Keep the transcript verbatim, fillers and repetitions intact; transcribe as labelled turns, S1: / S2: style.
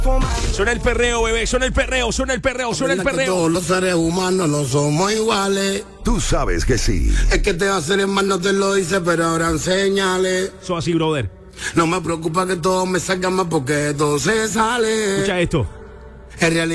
S1: Suena el perreo, bebé, suena el perreo, suena el perreo, suena el perreo.
S2: Todos los seres humanos no somos iguales.
S3: Tú sabes que sí.
S2: Es que te va a hacer en mal, no te lo dice, pero ahora enséñale.
S1: Eso así, brother.
S2: No me preocupa que todo me salga más porque todo se sale.
S1: Escucha esto.
S2: En realidad